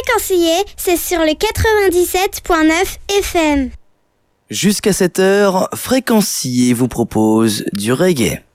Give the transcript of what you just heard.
Fréquencier, c'est sur le 97.9 FM. Jusqu'à 7h, Fréquencier vous propose du reggae.